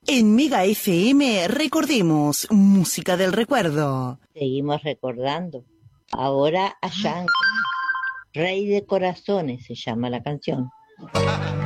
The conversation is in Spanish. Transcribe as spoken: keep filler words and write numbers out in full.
En Mega F M recordemos música del recuerdo. Seguimos recordando. Ahora a Shango. Rey de Corazones se llama la canción.